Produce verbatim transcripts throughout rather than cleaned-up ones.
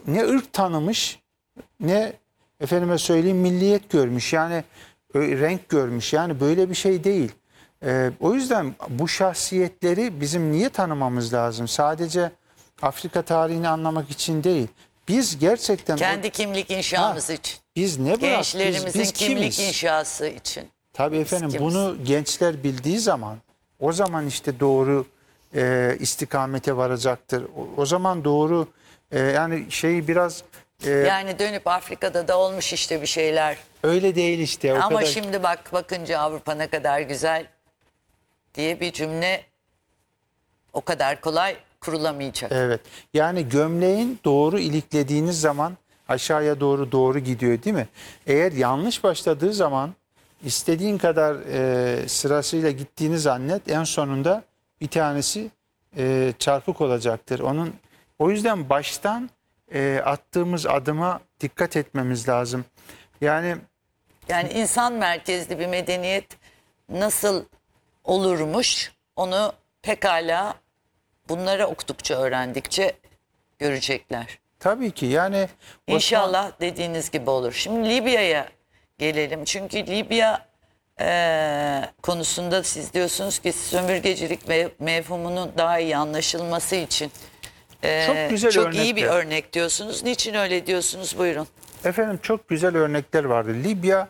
ne ırk tanımış, ne efendime söyleyeyim milliyet görmüş. Yani renk görmüş. Yani böyle bir şey değil. Ee, o yüzden bu şahsiyetleri bizim niye tanımamız lazım? Sadece Afrika tarihini anlamak için değil. Biz gerçekten... Kendi o, kimlik inşamız ha, için. Biz ne bırak? Gençlerimizin biz, biz kimlik kimiz? inşası için. Tabii efendim bunu gençler bildiği zaman o zaman işte doğru e, istikamete varacaktır. O, o zaman doğru e, yani şeyi biraz... E, Yani dönüp Afrika'da da olmuş işte bir şeyler. Öyle değil işte. O Ama kadar... şimdi bak bakınca Avrupa ne kadar güzel diye bir cümle o kadar kolay kurulamayacak. Evet. Yani gömleğin doğru iliklediğiniz zaman aşağıya doğru doğru gidiyor değil mi? Eğer yanlış başladığı zaman istediğin kadar e, sırasıyla gittiğini zannet, en sonunda bir tanesi e, çarpık olacaktır. Onun o yüzden baştan e, attığımız adıma dikkat etmemiz lazım. Yani Yani insan merkezli bir medeniyet nasıl olurmuş onu pekala bunları okudukça öğrendikçe görecekler. tabii ki yani İnşallah dediğiniz gibi olur. Şimdi Libya'ya gelelim. Çünkü Libya e, konusunda siz diyorsunuz ki sömürgecilik ve mefhumunun daha iyi anlaşılması için e, çok güzel çok örnekler. iyi bir örnek diyorsunuz. Niçin öyle diyorsunuz? Buyurun. Efendim çok güzel örnekler vardı. Libya,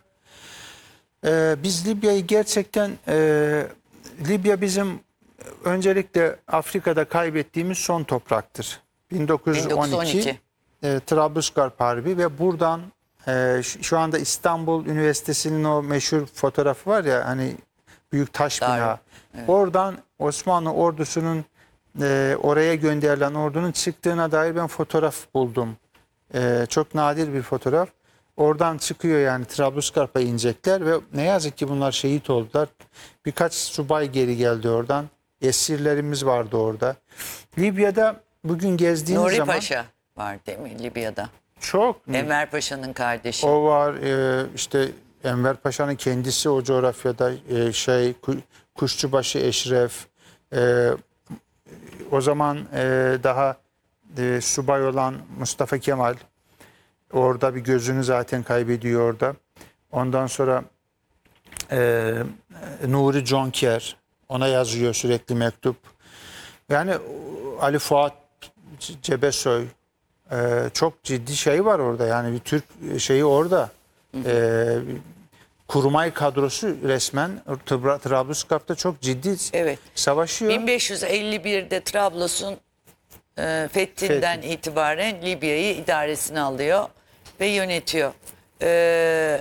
e, biz Libya'yı gerçekten, e, Libya bizim öncelikle Afrika'da kaybettiğimiz son topraktır. bin dokuz yüz on iki, bin dokuz yüz on iki. E, Trablusgarp Harbi ve buradan e, şu anda İstanbul Üniversitesi'nin o meşhur fotoğrafı var ya hani büyük taş Doğru. bina. Evet. Oradan Osmanlı ordusunun e, oraya gönderilen ordunun çıktığına dair ben fotoğraf buldum. E, çok nadir bir fotoğraf. Oradan çıkıyor yani Trablusgarp'a inecekler ve ne yazık ki bunlar şehit oldular. Birkaç subay geri geldi oradan. Esirlerimiz vardı orada. Libya'da bugün gezdiğiniz Nuri zaman Paşa var değil mi Libya'da? çok Enver Paşa'nın kardeşi. o var, e, işte Enver Paşa'nın kendisi o coğrafyada, e, şey Ku- Kuşçubaşı Eşref, e, o zaman e, daha e, subay olan Mustafa Kemal orada bir gözünü zaten kaybediyor orada. Ondan sonra e, Nuri Jonker ona yazıyor sürekli mektup. Yani Ali Fuat Cebesoy, e, çok ciddi şey var orada. Yani bir Türk şeyi orada. E, kurmay kadrosu resmen Tra- Trablusgarp'ta çok ciddi Evet. savaşıyor. bin beş yüz elli bir'de Trablus'un e, fethinden Fethi. itibaren Libya'yı idaresine alıyor ve yönetiyor. E,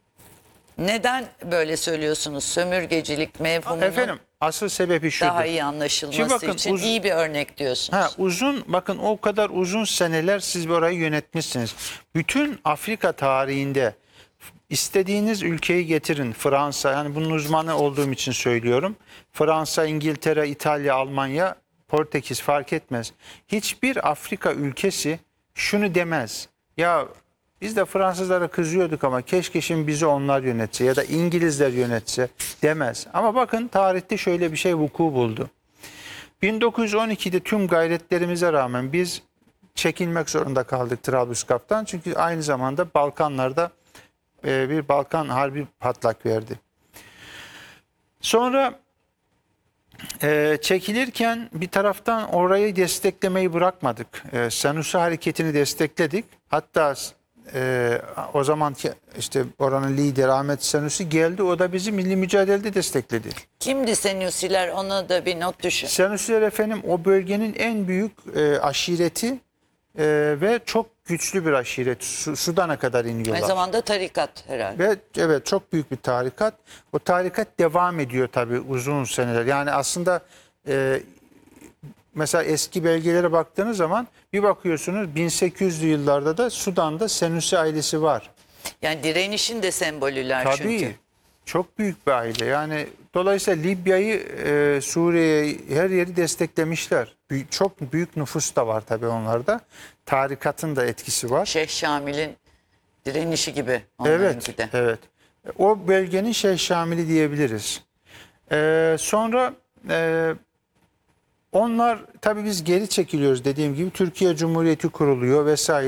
neden böyle söylüyorsunuz? Sömürgecilik mefhumunun Efendim asıl sebebi şudur. daha iyi anlaşılması Şimdi bakın, için uz- iyi bir örnek diyorsunuz. Ha, uzun bakın o kadar uzun seneler siz orayı yönetmişsiniz. Bütün Afrika tarihinde istediğiniz ülkeyi getirin. Fransa, yani bunun uzmanı olduğum için söylüyorum. Fransa, İngiltere, İtalya, Almanya, Portekiz fark etmez. Hiçbir Afrika ülkesi şunu demez. Ya biz de Fransızlara kızıyorduk ama keşke şimdi bizi onlar yönetse ya da İngilizler yönetse demez. Ama bakın tarihte şöyle bir şey vuku buldu. bin dokuz yüz on iki'de tüm gayretlerimize rağmen biz çekilmek zorunda kaldık Trablusgarp'tan. Çünkü aynı zamanda Balkanlarda e, bir Balkan harbi patlak verdi. Sonra e, çekilirken bir taraftan orayı desteklemeyi bırakmadık. E, Senussi hareketini destekledik. Hatta e, o zamanki işte oranın lideri Ahmet Senussi geldi. O da bizi milli mücadelede destekledi. Kimdi Senusiler? Ona da bir not düşün. Senusiler efendim o bölgenin en büyük e, aşireti e, ve çok güçlü bir aşiret. Su, Sudan'a kadar iniyorlar. Aynı zamanda tarikat herhalde. Ve evet çok büyük bir tarikat. O tarikat devam ediyor tabii uzun seneler. Yani aslında e, mesela eski belgelere baktığınız zaman bir bakıyorsunuz bin sekiz yüzlü yıllarda da Sudan'da Senussi ailesi var. Yani direnişin de sembolüler Tabii. çünkü. Çok büyük bir aile. Yani dolayısıyla Libya'yı, e, Suriye'yi her yeri desteklemişler. Büyük, çok büyük nüfus da var tabii onlarda. Tarikatın da etkisi var. Şeyh Şamil'in direnişi gibi Evet, onlarınki de. evet. O bölgenin Şeyh Şamil'i diyebiliriz. Ee, sonra e, onlar tabii biz geri çekiliyoruz dediğim gibi Türkiye Cumhuriyeti kuruluyor vesaire.